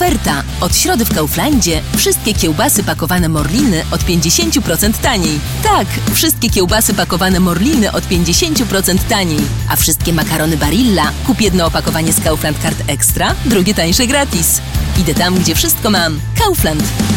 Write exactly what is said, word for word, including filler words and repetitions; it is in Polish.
Oferta. Od środy w Kauflandzie wszystkie kiełbasy pakowane Morliny od pięćdziesiąt procent taniej. Tak, wszystkie kiełbasy pakowane Morliny od pięćdziesiąt procent taniej. A wszystkie makarony Barilla kup jedno opakowanie z Kaufland Card Extra, drugie tańsze gratis. Idę tam, gdzie wszystko mam. Kaufland.